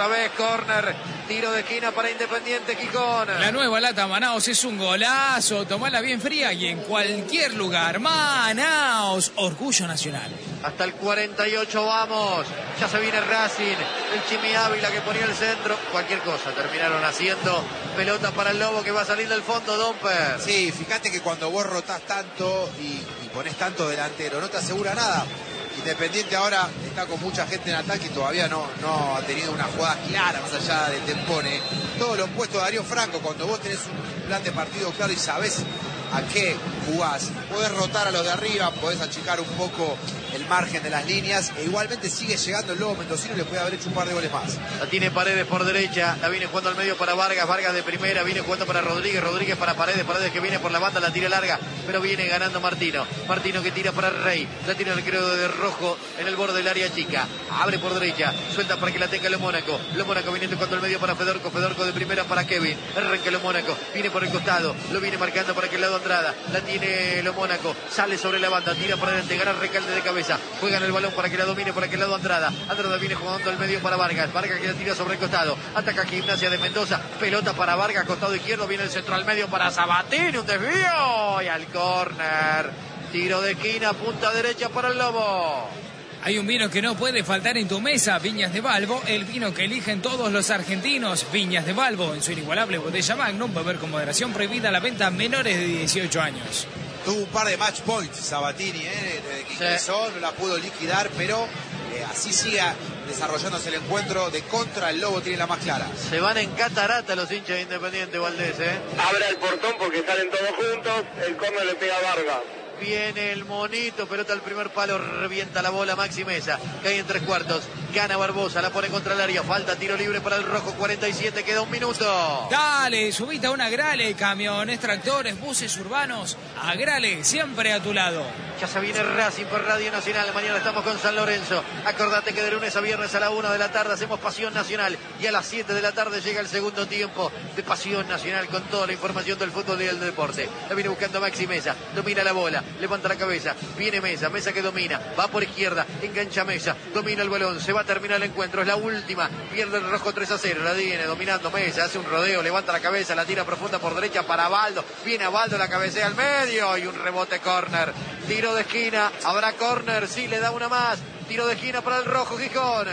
otra vez, córner, tiro de esquina para Independiente Gijón. La nueva lata Manaos es un golazo, tomala bien fría y en cualquier lugar. Manaos, orgullo nacional. Hasta el 48 vamos, ya se viene Racing, el Chimi Ávila que ponía el centro, cualquier cosa, terminaron haciendo pelota para el Lobo que va a salir del fondo, Domper. Sí, fíjate que cuando vos rotás tanto y ponés tanto delantero, no te asegura nada. Independiente ahora está con mucha gente en ataque y todavía no ha tenido una jugada clara más allá del tempone. Todo lo opuesto a Darío Franco, cuando vos tenés un plan de partido claro y sabés a qué jugás, podés rotar a los de arriba, podés achicar un poco el margen de las líneas e igualmente sigue llegando el Lobo Mendocino y le puede haber hecho un par de goles más. La tiene Paredes por derecha, la viene jugando al medio para Vargas, Vargas de primera, viene jugando para Rodríguez, Rodríguez para Paredes, Paredes que viene por la banda, la tira larga, pero viene ganando Martino, Martino que tira para Rey, la tiene el creo de Rojo en el borde del área chica, abre por derecha, suelta para que la tenga Lo Mónaco viene tocando el medio para Fedorco, Fedorco de primera para Kevin, arranca Lo Mónaco, viene por el costado, lo viene marcando para aquel lado Andrada, la tiene Lo Mónaco, sale sobre la banda, tira para adelante, gana Recalde de cabeza, juegan el balón para que la domine por aquel lado Andrada, Andrada viene jugando al medio para Vargas, Vargas que la tira sobre el costado, ataca Gimnasia de Mendoza, pelota para Vargas, costado izquierdo, viene el centro al medio para Sabatini, un desvío y al córner, tiro de esquina, punta derecha para el Lobo. Hay un vino que no puede faltar en tu mesa, Viñas de Balbo, el vino que eligen todos los argentinos. Viñas de Balbo, en su inigualable botella Magnum, beber con moderación, prohibida la venta a menores de 18 años. Tuvo un par de match points Sabatini, desde que ingresó, no la pudo liquidar, pero así sigue desarrollándose el encuentro de contra, el Lobo tiene la más clara. Se van en catarata los hinchas de Independiente, Valdés, Abre el portón porque salen todos juntos, el córner le pega a Vargas. Viene el monito, pelota al primer palo, revienta la bola Maxi Mesa, cae en 3/4, gana Barbosa, la pone contra el área, falta tiro libre para el Rojo, 47, queda un minuto. Dale, subite a una Grale, camiones, tractores, buses urbanos, a Grale, siempre a tu lado. Ya se viene Racing por Radio Nacional, mañana estamos con San Lorenzo, acordate que de lunes a viernes a la 1 de la tarde hacemos Pasión Nacional y a las 7 de la tarde llega el segundo tiempo de Pasión Nacional con toda la información del fútbol y del deporte. La viene buscando Maxi Mesa, domina la bola, levanta la cabeza, viene Mesa, Mesa que domina, va por izquierda, engancha Mesa, domina el balón, se va a terminar el encuentro, es la última, pierde el Rojo 3-0, la viene dominando Mesa, hace un rodeo, levanta la cabeza, la tira profunda por derecha para Baldo, viene a Baldo, la cabecea al medio y un rebote córner, tiro de esquina, habrá córner, sí, le da una más, tiro de esquina para el Rojo Gijón.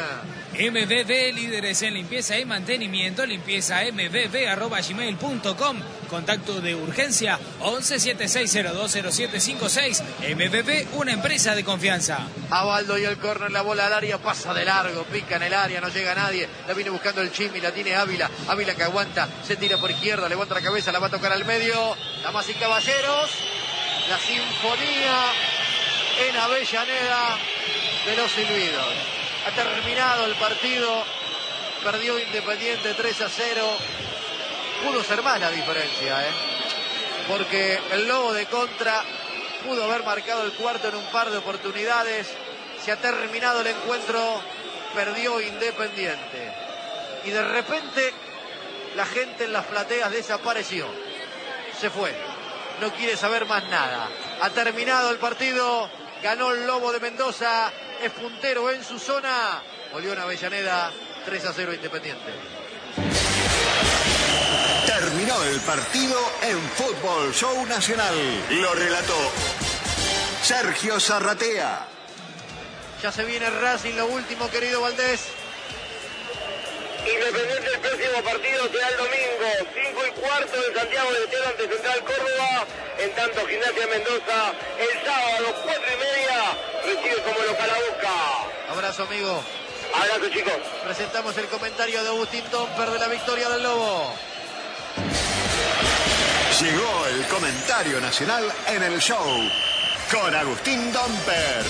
MBB, líderes en limpieza y mantenimiento, limpieza mbb@gmail.com, contacto de urgencia 1176020756, MBB, una empresa de confianza. Abaldo y el córner, la bola al área, pasa de largo, pica en el área, no llega nadie, la viene buscando el Chimi, la tiene Ávila, Ávila que aguanta, se tira por izquierda, levanta la cabeza, la va a tocar al medio, damas y caballeros, la sinfonía en Avellaneda de los silbidos. Ha terminado el partido, perdió Independiente 3-0, pudo ser más la diferencia, porque el Lobo de contra pudo haber marcado el cuarto en un par de oportunidades, se ha terminado el encuentro, perdió Independiente y de repente la gente en las plateas desapareció, se fue, no quiere saber más nada, ha terminado el partido, ganó el Lobo de Mendoza, es puntero en su zona, volvió en Avellaneda, 3-0 Independiente. Terminó el partido en Fútbol Show Nacional. Lo relató Sergio Zarratea. Ya se viene Racing, lo último, querido Valdés. Independiente, el próximo partido será el domingo, 5:15 en Santiago del Estero ante Central Córdoba. En tanto, Gimnasia de Mendoza, el sábado, 4:30, recibe como local a Boca. Abrazo, amigo. Abrazo, chicos. Presentamos el comentario de Agustín Domper de la victoria del Lobo. Llegó el comentario nacional en el show con Agustín Domper.